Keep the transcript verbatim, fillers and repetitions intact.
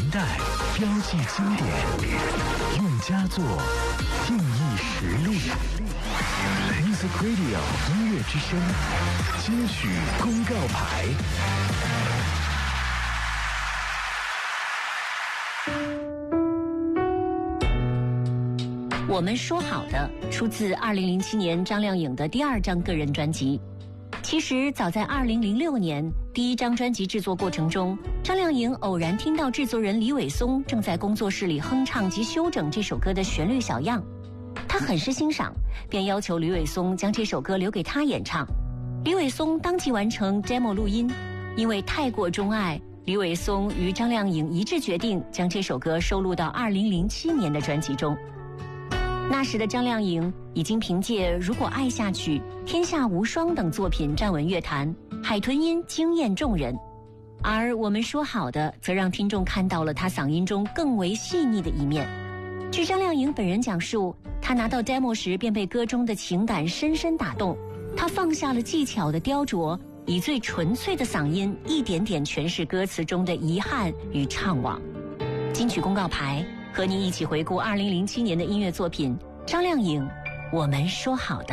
代，标记经典，用佳作定义实力。Music Radio 音乐之声，金曲公告牌。 我们说好的出自二零零七年张靓颖的第二张个人专辑。其实早在二零零六年第一张专辑制作过程中，张靓颖偶然听到制作人李伟松正在工作室里哼唱及修整这首歌的旋律小样，她很是欣赏，便要求李伟松将这首歌留给她演唱。李伟松当即完成 demo 录音，因为太过钟爱，李伟松与张靓颖一致决定将这首歌收录到二零零七年的专辑中。那时的张靓颖已经凭借《如果爱下去》《天下无双》等作品站稳乐坛，《海豚音》惊艳众人。而我们说好的则让听众看到了她嗓音中更为细腻的一面。据张靓颖本人讲述，她拿到 demo 时便被歌中的情感深深打动，她放下了技巧的雕琢，以最纯粹的嗓音一点点诠释歌词中的遗憾与怅惘。金曲公告牌和您一起回顾二零零七年的音乐作品，张靓颖，我们说好的。